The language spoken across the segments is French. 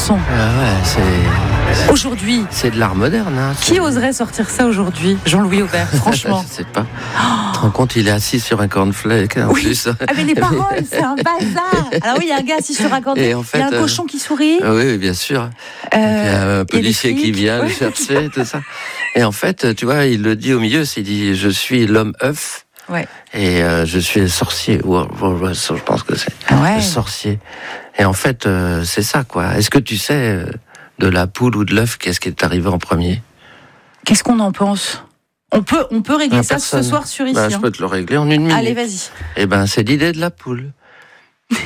chanson. Aujourd'hui. C'est de l'art moderne. Hein, qui oserait sortir ça aujourd'hui, Jean-Louis Aubert, franchement? Je sais pas. Tu te rends compte, il est assis sur un cornflake en plus. Ah mais les paroles, c'est un bazar. Alors oui, il y a un gars assis sur un cornflake, en fait, il y a un cochon qui sourit. Oui, bien sûr. Et puis, un policier qui vient le chercher, tout ça. Et en fait, tu vois, il le dit au milieu, il dit « Je suis l'homme œuf ». Ouais. Et je suis le sorcier. Je pense que c'est le sorcier. Et en fait, c'est ça, quoi. Est-ce que tu sais de la poule ou de l'œuf, qu'est-ce qui est arrivé en premier? Qu'est-ce qu'on en pense? On peut régler ça ce soir sur ici. Je peux te le régler en 1 minute. Allez, vas-y. Eh ben, c'est l'idée de la poule. Vous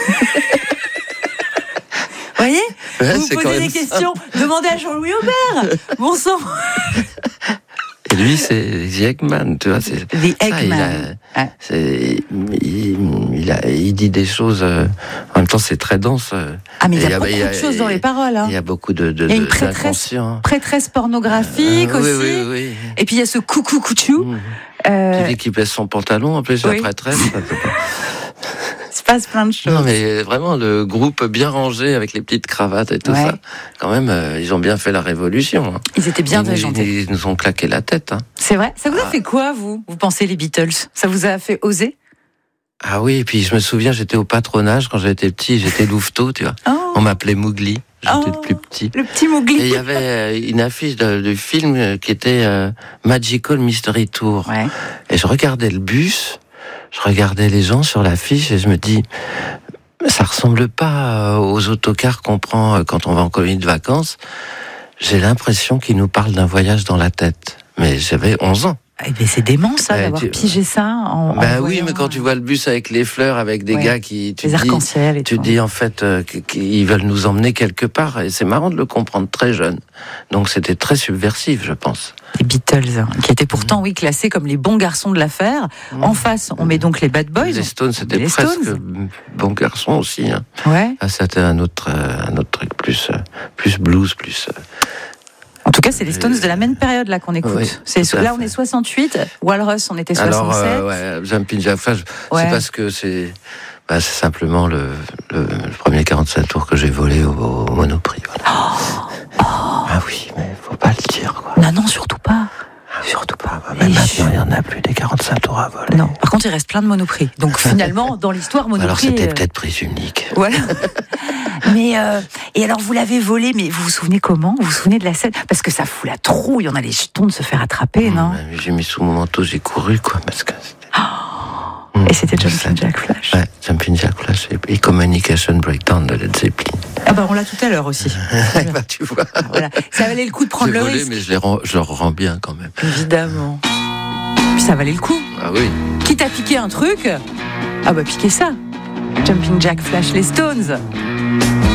voyez, vous posez des questions. Demandez à Jean-Louis Aubert. Bon sang. Et lui, c'est The Eggman, tu vois. C'est The Eggman. Il dit des choses. En même temps, c'est très dense. Ah, mais il y a beaucoup de choses dans les paroles. Hein. Il y a beaucoup de il y a une prêtresse pornographique aussi. Oui. Et puis il y a ce coucou couchou. Qui dit qu'il baisse son pantalon, en plus, la prêtresse. Il se passe plein de choses. Non, mais vraiment, le groupe bien rangé avec les petites cravates et tout ça, quand même, ils ont bien fait la révolution. Hein. Ils étaient bien déjantés. Ils nous ont claqué la tête. Hein. C'est vrai. Ça vous a fait quoi, vous pensez, les Beatles? Ça vous a fait oser? Ah oui, et puis je me souviens, j'étais au patronage quand j'étais petit, j'étais louveteau, tu vois. Oh. On m'appelait Mowgli, j'étais le plus petit. Le petit Mowgli. Et il y avait une affiche du film qui était Magical Mystery Tour. Ouais. Et je regardais le bus. Je regardais les gens sur l'affiche et je me dis, ça ressemble pas aux autocars qu'on prend quand on va en colonie de vacances. J'ai l'impression qu'ils nous parlent d'un voyage dans la tête. Mais j'avais 11 ans. Eh ben c'est dément ça, d'avoir pigé ça en oui, mais quand tu vois le bus avec les fleurs, avec des gars qui... Les arcs-en-ciel et tout. Tu dis en fait qu'ils veulent nous emmener quelque part. Et c'est marrant de le comprendre très jeune. Donc c'était très subversif, je pense. Les Beatles, qui étaient pourtant, classés comme les bons garçons de l'affaire. En face, on met donc les Bad Boys. Les Stones, c'était presque bons garçons aussi. Hein. Ouais. Ah, c'était un autre truc, plus blues, plus... En tout cas, c'est les Stones de la même période là qu'on écoute. Là, on est 68. Walrus, on était 67. Alors, Jumping Jack Flash, c'est parce que c'est simplement le premier 45 tours que j'ai volé au Monoprix. Voilà. Ah oui, mais faut pas le dire, quoi. Non, surtout pas. Surtout pas. Même maintenant, il n'y en a plus des 45 tours à voler. Non. Par contre, il reste plein de Monoprix. Donc finalement, dans l'histoire, Monoprix... Alors c'était peut-être prise unique. Voilà. Mais et alors vous l'avez volé, mais vous vous souvenez comment? Vous vous souvenez de la scène? Parce que ça fout la trouille, on a les jetons de se faire attraper, non? J'ai mis sous mon manteau, j'ai couru, quoi, parce que... Et c'était Jumping Jack Flash. Ouais, Jumping Jack Flash et Communication Breakdown de Led Zeppelin. Ah on l'a tout à l'heure aussi. Tu vois. Voilà. Ça valait le coup de prendre le risque. Mais je leur rends bien quand même. Évidemment. Puis ça valait le coup. Ah oui. Quitte à piquer un truc, piquez ça. Jumping Jack Flash, les Stones.